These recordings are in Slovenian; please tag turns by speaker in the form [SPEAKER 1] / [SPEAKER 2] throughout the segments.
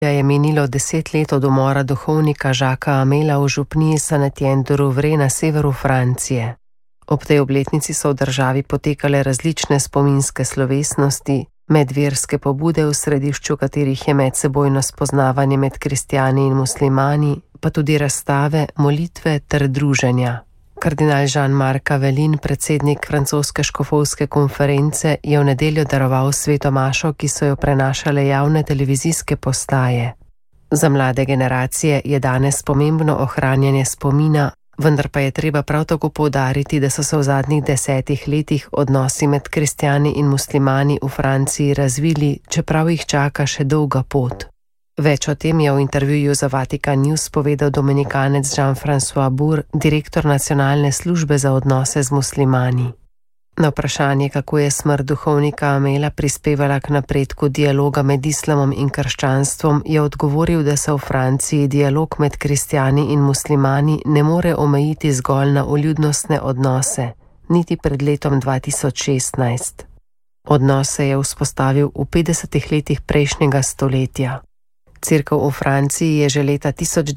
[SPEAKER 1] Je minilo 10 let od umora duhovnika Jacquesa Hamela v župniji Saint-Étienne-du-Rouvray na severu Francije. Ob tej obletnici so v državi potekale različne spominske slovesnosti, medverske pobude, v središču katerih je medsebojno spoznavanje med kristjani in muslimani, pa tudi razstave, molitve ter druženja. Kardinal Jean-Marc Aveline, predsednik francoske škofovske konference, je v nedeljo daroval sveto mašo, ki so jo prenašale javne televizijske postaje. Za mlade generacije je danes pomembno ohranjanje spomina, vendar pa je treba prav tako poudariti, da so se v zadnjih 10 letih odnosi med kristjani in muslimani v Franciji razvili, čeprav jih čaka še dolga pot. Več o tem je v intervjuju za Vatican News povedal dominikanec Jean-François Bourg, direktor nacionalne službe za odnose z muslimani. Na vprašanje, kako je smrt duhovnika Hamela prispevala k napredku dialoga med islamom in krščanstvom, je odgovoril, da se v Franciji dialog med kristjani in muslimani ne more omejiti zgolj na vljudnostne odnose, niti pred letom 2016. Odnos se je vzpostavil v 50 letih prejšnjega stoletja. Cerkev v Franciji je že leta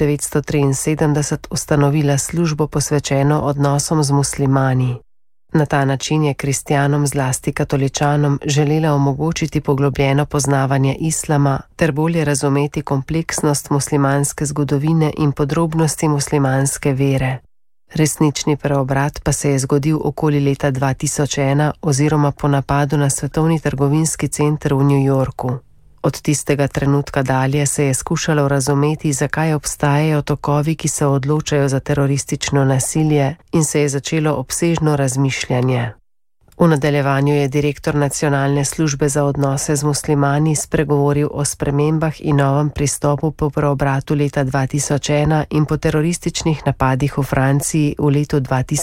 [SPEAKER 1] 1973 ustanovila službo posvečeno odnosom z muslimani. Na ta način je kristjanom, zlasti katoličanom, želela omogočiti poglobljeno poznavanje islama ter bolje razumeti kompleksnost muslimanske zgodovine in podrobnosti muslimanske vere. Resnični preobrat pa se je zgodil okoli leta 2001 oziroma po napadu na Svetovni trgovinski center v New Yorku. Od tistega trenutka dalje se je skušalo razumeti, zakaj obstajajo tokovi, ki se odločajo za teroristično nasilje, in se je začelo obsežno razmišljanje. V nadaljevanju je direktor nacionalne službe za odnose z muslimani spregovoril o spremembah in novem pristopu po preobratu leta 2001 in po terorističnih napadih v Franciji v letu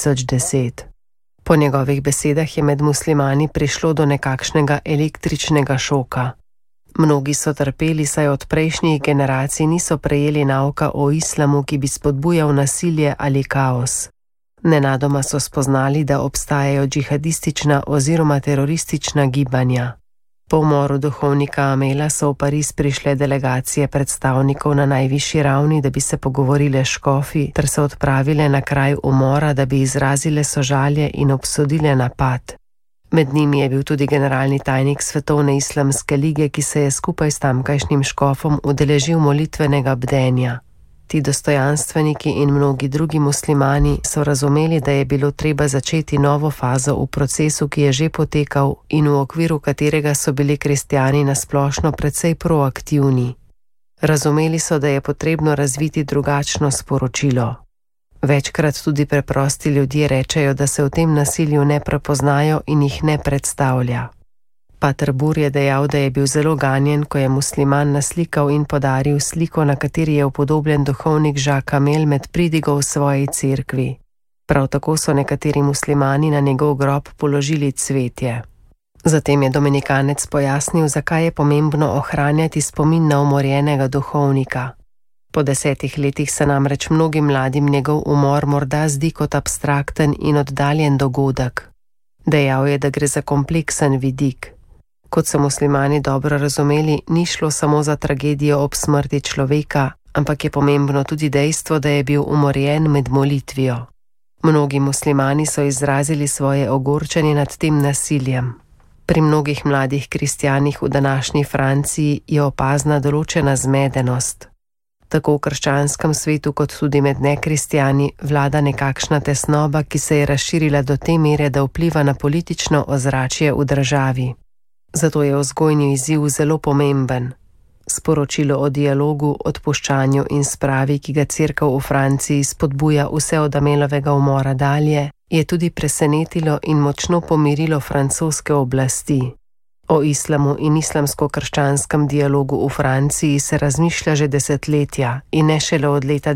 [SPEAKER 1] 2010. Po njegovih besedah je med muslimani prišlo do nekakšnega električnega šoka. Mnogi so trpeli, saj od prejšnjih generacij niso prejeli nauka o islamu, ki bi spodbujal nasilje ali kaos. Nenadoma so spoznali, da obstajajo džihadistična oziroma teroristična gibanja. Po umoru duhovnika Hamela so v Pariz prišle delegacije predstavnikov na najvišji ravni, da bi se pogovorile s škofi ter se odpravile na kraj umora, da bi izrazile sožalje in obsodile napad. Med njimi je bil tudi generalni tajnik Svetovne islamske lige, ki se je skupaj s tamkajšnjim škofom udeležil molitvenega bdenja. Ti dostojanstveniki in mnogi drugi muslimani so razumeli, da je bilo treba začeti novo fazo v procesu, ki je že potekal in v okviru katerega so bili kristjani nasplošno precej proaktivni. Razumeli so, da je potrebno razviti drugačno sporočilo. Večkrat tudi preprosti ljudje rečejo, da se v tem nasilju ne prepoznajo in jih ne predstavlja. Pater Bourg je dejal, da je bil zelo ganjen, ko je musliman naslikal in podaril sliko, na kateri je upodobljen duhovnik Jacques Hamel med pridigo v svoji cerkvi. Prav tako so nekateri muslimani na njegov grob položili cvetje. Zatem je dominikanec pojasnil, zakaj je pomembno ohranjati spomin na umorjenega duhovnika. Po 10 letih se namreč mnogim mladim njegov umor morda zdi kot abstrakten in oddaljen dogodek. Dejal je, da gre za kompleksen vidik. Kot so muslimani dobro razumeli, ni šlo samo za tragedijo ob smrti človeka, ampak je pomembno tudi dejstvo, da je bil umorjen med molitvijo. Mnogi muslimani so izrazili svoje ogorčenje nad tem nasiljem. Pri mnogih mladih kristjanih v današnji Franciji je opazna določena zmedenost. Tako v krščanskem svetu kot tudi med nekristjani vlada nekakšna tesnoba, ki se je razširila do te mere, da vpliva na politično ozračje v državi. Zato je vzgojni izziv zelo pomemben. Sporočilo o dialogu, odpuščanju in spravi, ki ga cerkev v Franciji spodbuja vse od Hamelovega umora dalje, je tudi presenetilo in močno pomirilo francoske oblasti. O islamu in islamsko-krščanskem dialogu v Franciji se razmišlja že desetletja in ne šele od leta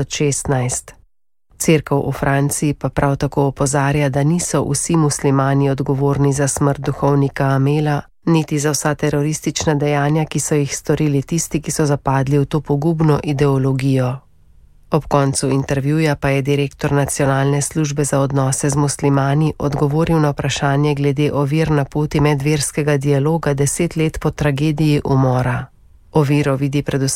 [SPEAKER 1] 2016. Cerkev v Franciji pa prav tako opozarja, da niso vsi muslimani odgovorni za smrt duhovnika Hamela, niti za vsa teroristična dejanja, ki so jih storili tisti, ki so zapadli v to pogubno ideologijo. Ob koncu intervjuja pa je direktor nacionalne službe za odnose z muslimani odgovoril na vprašanje glede ovir na poti medverskega dialoga 10 let po tragediji umora. Oviro vidi predvsem